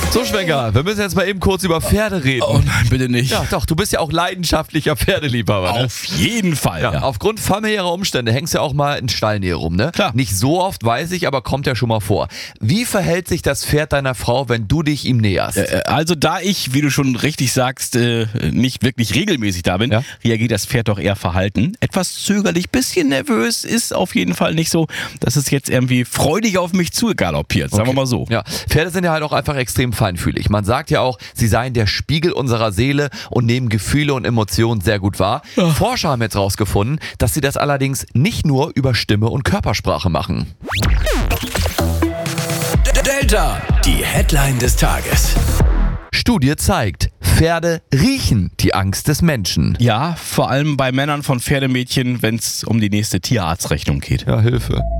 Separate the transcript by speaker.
Speaker 1: So, Schwenker, wir müssen jetzt mal eben kurz über Pferde reden.
Speaker 2: Oh nein, bitte nicht.
Speaker 1: Ja, doch, du bist ja auch leidenschaftlicher Pferdeliebhaber, ne?
Speaker 2: Auf jeden Fall.
Speaker 1: Ja, aufgrund familiärer Umstände hängst du ja auch mal in Stallnähe rum, ne?
Speaker 2: Klar.
Speaker 1: Nicht so oft, weiß ich, aber kommt ja schon mal vor. Wie verhält sich das Pferd deiner Frau, wenn du dich ihm näherst?
Speaker 2: Also da ich, wie du schon richtig sagst, nicht wirklich regelmäßig da bin, reagiert das Pferd doch eher verhalten. Etwas zögerlich, bisschen nervös, ist auf jeden Fall nicht so, dass es jetzt irgendwie freudig auf mich zugaloppiert, sagen wir mal so.
Speaker 1: Ja, Pferde sind ja halt auch einfach extrem feinfühlig. Man sagt ja auch, sie seien der Spiegel unserer Seele und nehmen Gefühle und Emotionen sehr gut wahr. Forscher haben jetzt rausgefunden, dass sie das allerdings nicht nur über Stimme und Körpersprache machen.
Speaker 3: Delta, die Headline des Tages.
Speaker 1: Studie zeigt, Pferde riechen die Angst des Menschen.
Speaker 2: Ja, vor allem bei Männern von Pferdemädchen, wenn es um die nächste Tierarztrechnung geht.
Speaker 1: Ja, Hilfe.